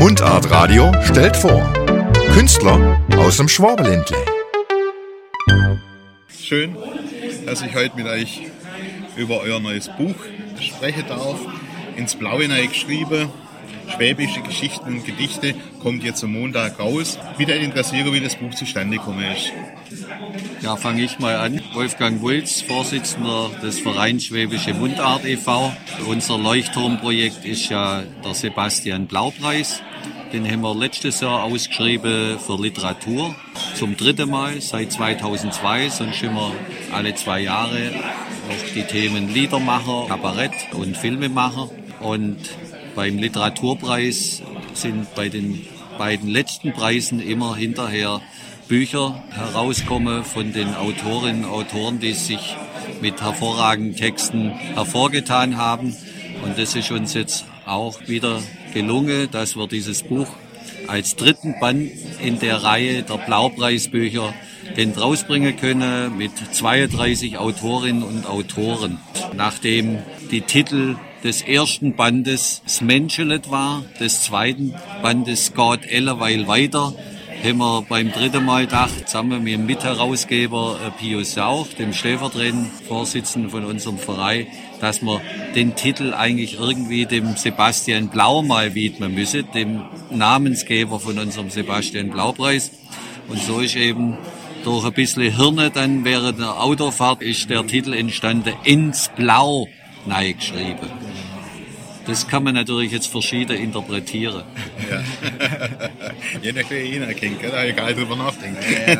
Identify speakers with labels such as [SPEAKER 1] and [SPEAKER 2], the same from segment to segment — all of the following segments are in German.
[SPEAKER 1] Mundart Radio stellt vor Künstler aus dem Schwabenländle.
[SPEAKER 2] Schön, dass ich heute mit euch über euer neues Buch sprechen darf. Ins Blaue geschrieben. Schwäbische Geschichten und Gedichte kommt jetzt am Montag raus. Bitte interessieren, wie das Buch zustande gekommen ist.
[SPEAKER 3] Ja, fange ich mal an. Wolfgang Wulz, Vorsitzender des Vereins Schwäbische Mundart e.V. Unser Leuchtturmprojekt ist ja der Sebastian-Blau-Preis. Den haben wir letztes Jahr ausgeschrieben für Literatur. Zum 3. Mal seit 2002. Sonst haben wir alle 2 Jahre auf die Themen Liedermacher, Kabarett und Filmemacher. Und beim Literaturpreis sind bei den beiden letzten Preisen immer hinterher Bücher herauskommen von den Autorinnen und Autoren, die sich mit hervorragenden Texten hervorgetan haben. Und das ist uns jetzt auch wieder gelungen, dass wir dieses Buch als 3. Band in der Reihe der Blaupreisbücher rausbringen können mit 32 Autorinnen und Autoren. Nachdem die Titel des 1. Bandes «S Menschelet» war, des 2. Bandes «Geht ellerweil weiter», haben wir beim 3. Mal gedacht, zusammen mit dem Mitherausgeber Pius Sauch, dem stellvertretenden Vorsitzenden von unserem Verein, dass wir den Titel eigentlich irgendwie dem Sebastian Blau mal widmen müssen, dem Namensgeber von unserem Sebastian Blau-Preis. Und so ist eben durch ein bisschen Hirne dann während der Autofahrt ist der Titel entstanden, «Ins Blau» geschrieben. Das kann man natürlich jetzt verschieden interpretieren.
[SPEAKER 2] Ja. Jeder kann ihn erkennen, egal drüber nachdenken.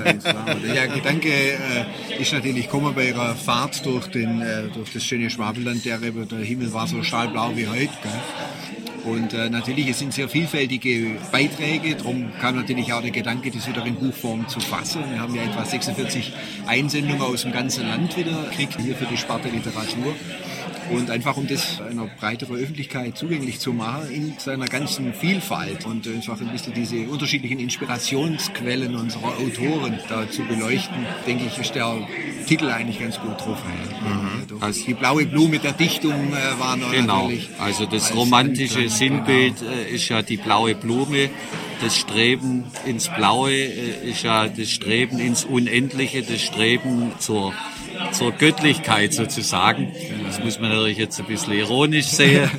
[SPEAKER 4] Der Gedanke ist natürlich gekommen bei ihrer Fahrt durch das schöne Schwabenland, der Himmel war so stahlblau wie heute. Gell? Und natürlich, es sind sehr vielfältige Beiträge, darum kam natürlich auch der Gedanke, das wieder in Buchform zu fassen. Wir haben ja etwa 46 Einsendungen aus dem ganzen Land wieder gekriegt, hier für die Sparte Literatur. Und einfach, um das einer breiteren Öffentlichkeit zugänglich zu machen, in seiner ganzen Vielfalt und einfach ein bisschen diese unterschiedlichen Inspirationsquellen unserer Autoren da zu beleuchten, denke ich, ist der Titel eigentlich ganz gut drauf. Also die blaue Blume der Dichtung war noch natürlich.
[SPEAKER 3] Also das romantische Sinnbild ist ja die blaue Blume. Das Streben ins Blaue ist ja das Streben ins Unendliche, das Streben zur Göttlichkeit sozusagen. Das muss man natürlich jetzt ein bisschen ironisch sehen.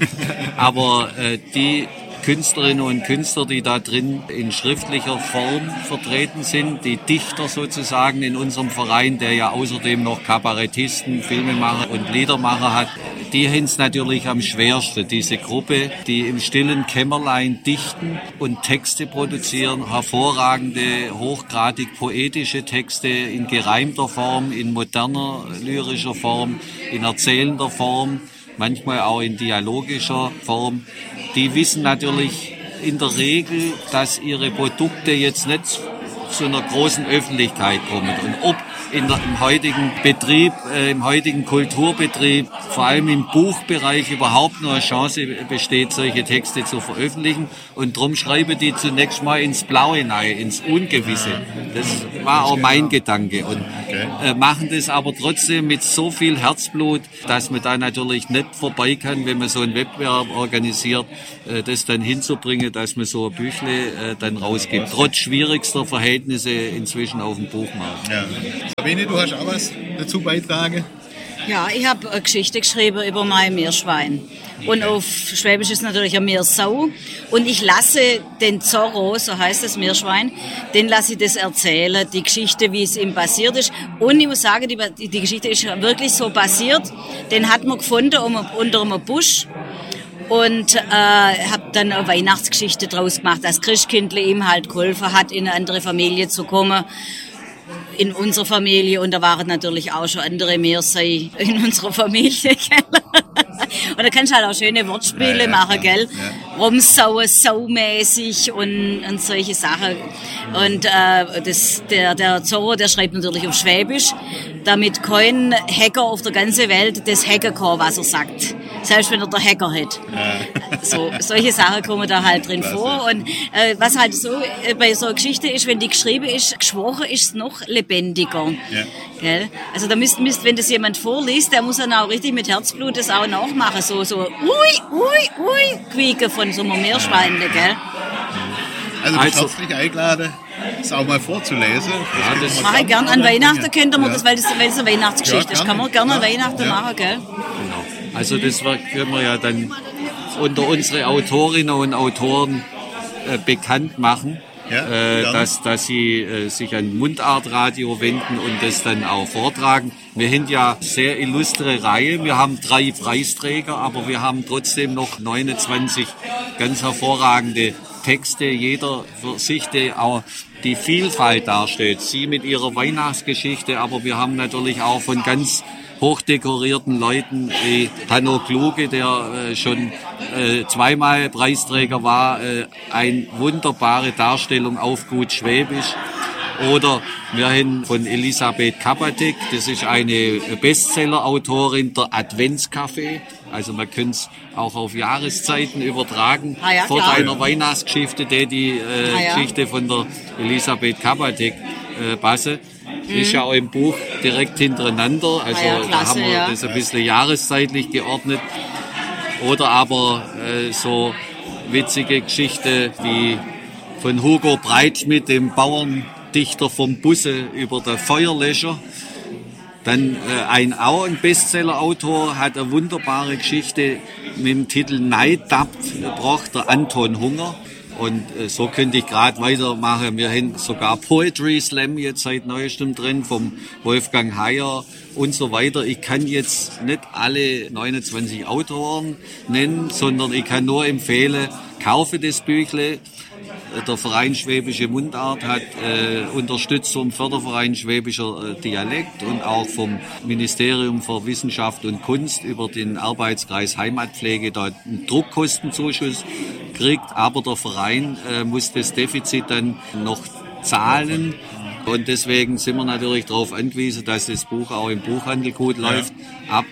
[SPEAKER 3] Aber die Künstlerinnen und Künstler, die da drin in schriftlicher Form vertreten sind, die Dichter sozusagen in unserem Verein, der ja außerdem noch Kabarettisten, Filmemacher und Liedermacher hat, die haben es natürlich am schwersten. Diese Gruppe, die im stillen Kämmerlein dichten und Texte produzieren, hervorragende, hochgradig poetische Texte in gereimter Form, in moderner lyrischer Form, in erzählender Form, manchmal auch in dialogischer Form. Die wissen natürlich in der Regel, dass ihre Produkte jetzt nicht zu einer großen Öffentlichkeit kommen. Und ob im heutigen Betrieb, im heutigen Kulturbetrieb, vor allem im Buchbereich überhaupt noch eine Chance besteht, solche Texte zu veröffentlichen. Und darum schreibe die zunächst mal ins Blaue hinein, ins Ungewisse. Das war auch mein Gedanke. Und machen das aber trotzdem mit so viel Herzblut, dass man da natürlich nicht vorbei kann, wenn man so einen Wettbewerb organisiert, das dann hinzubringen, dass man so ein Büchle dann rausgibt. Trotz schwierigster Verhältnisse inzwischen auf dem Buchmarkt.
[SPEAKER 2] Ja. Sabine, du hast auch was dazu beitragen?
[SPEAKER 5] Ja, ich habe eine Geschichte geschrieben über mein Meerschwein. Und auf Schwäbisch ist natürlich ein Meersau. Und ich lasse den Zorro, so heißt das Meerschwein, den lasse ich das erzählen, die Geschichte, wie es ihm passiert ist. Und ich muss sagen, die Geschichte ist wirklich so passiert. Den hat man gefunden unter einem Busch. Und habe dann eine Weihnachtsgeschichte draus gemacht, dass Christkindle ihm halt geholfen hat, in eine andere Familie zu kommen. In unserer Familie, und da waren natürlich auch schon andere Meersei in unserer Familie, gell? Und da kannst du halt auch schöne Wortspiele machen, gell? Rumsauen, saumäßig und solche Sachen. Und der Zorro, der schreibt natürlich auf Schwäbisch, damit kein Hacker auf der ganzen Welt das hacken kann, was er sagt. Selbst wenn er der Hacker hat. So, solche Sachen kommen da halt drin vor. Und was halt so bei so einer Geschichte ist, wenn die geschrieben ist, gesprochen ist es noch lebendiger. Ja. Gell? Also da müsst, wenn das jemand vorliest, der muss dann auch richtig mit Herzblut das auch nachmachen. So ui, ui, ui, quieken von so einem Meerschwein, gell?
[SPEAKER 2] Also, du bist herzlich eingeladen, es auch mal vorzulesen.
[SPEAKER 5] Das mache ich gerne. An Weihnachten könnte man das, weil es eine Weihnachtsgeschichte ist. Kann man gerne an Weihnachten machen, gell?
[SPEAKER 3] Genau. Also das können wir ja dann unter unsere Autorinnen und Autoren bekannt machen. Dass sie sich an Mundartradio wenden und das dann auch vortragen. Wir haben ja sehr illustre Reihe. Wir haben 3 Preisträger, aber wir haben trotzdem noch 29 ganz hervorragende Texte, jeder für sich, der auch die Vielfalt darstellt. Sie mit ihrer Weihnachtsgeschichte, aber wir haben natürlich auch von ganz hochdekorierten Leuten wie Hanno Kluge, der schon 2-mal Preisträger war, eine wunderbare Darstellung auf gut Schwäbisch. Oder wir haben von Elisabeth Kabatek, das ist eine Bestseller-Autorin, der Adventscafé. Also man könnte es auch auf Jahreszeiten übertragen. Vor einer Weihnachtsgeschichte, die Geschichte von der Elisabeth Kabatek passe. Ist ja auch im Buch direkt hintereinander, also da haben wir das ein bisschen jahreszeitlich geordnet. Oder aber so witzige Geschichte wie von Hugo Breitschmidt, dem Bauerndichter vom Busse über den Feuerlöscher. Dann auch ein Bestseller-Autor hat eine wunderbare Geschichte mit dem Titel Neidabt gebracht, der Anton Hunger. Und so könnte ich gerade weitermachen. Wir haben sogar Poetry Slam jetzt seit neuestem drin vom Wolfgang Heyer und so weiter. Ich kann jetzt nicht alle 29 Autoren nennen, sondern ich kann nur empfehlen, kaufe das Büchle. Der Verein Schwäbische Mundart hat unterstützt vom Förderverein Schwäbischer Dialekt und auch vom Ministerium für Wissenschaft und Kunst über den Arbeitskreis Heimatpflege da einen Druckkostenzuschuss kriegt. Aber der Verein muss das Defizit dann noch zahlen. Und deswegen sind wir natürlich darauf angewiesen, dass das Buch auch im Buchhandel gut läuft. Ab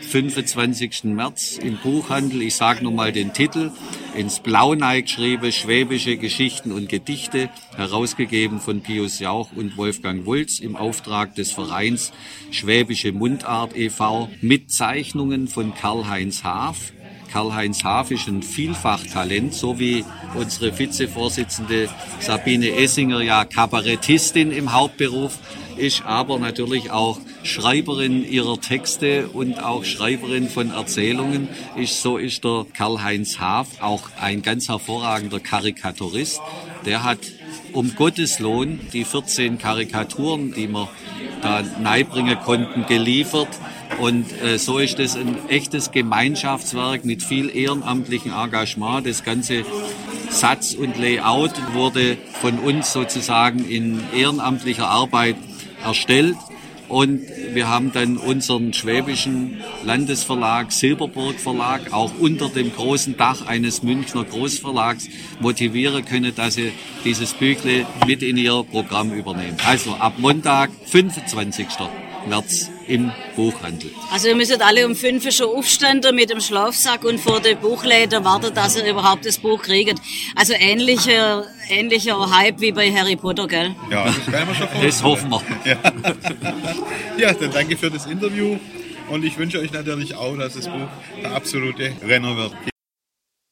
[SPEAKER 3] 25. März im Buchhandel. Ich sage nochmal den Titel. Ins Blau geschrieben, Schwäbische Geschichten und Gedichte, herausgegeben von Pius Jauch und Wolfgang Wulz im Auftrag des Vereins Schwäbische Mundart e.V. mit Zeichnungen von Karl-Heinz Haaf. Karl-Heinz Haaf ist ein Vielfachtalent, so wie unsere Vizevorsitzende Sabine Essinger ja Kabarettistin im Hauptberuf ist, aber natürlich auch Schreiberin ihrer Texte und auch Schreiberin von Erzählungen. So ist der Karl-Heinz Haaf auch ein ganz hervorragender Karikaturist. Der hat um Gottes Lohn die 14 Karikaturen, die wir da beibringen konnten, geliefert. Und so ist es ein echtes Gemeinschaftswerk mit viel ehrenamtlichem Engagement. Das ganze Satz und Layout wurde von uns sozusagen in ehrenamtlicher Arbeit erstellt. Und wir haben dann unseren schwäbischen Landesverlag, Silberburg Verlag, auch unter dem großen Dach eines Münchner Großverlags motivieren können, dass sie dieses Büchle mit in ihr Programm übernehmen. Also ab Montag, 25. März im Buchhandel.
[SPEAKER 5] Also ihr müsst alle um 5 Uhr schon aufstehen mit dem Schlafsack und vor den Buchläden warten, dass ihr überhaupt das Buch kriegt. Also ähnlicher Hype wie bei Harry Potter, gell?
[SPEAKER 2] Ja, das können wir schon vorstellen.
[SPEAKER 3] Das hoffen wir.
[SPEAKER 2] Ja, dann danke für das Interview und ich wünsche euch natürlich auch, dass das Buch der absolute Renner wird.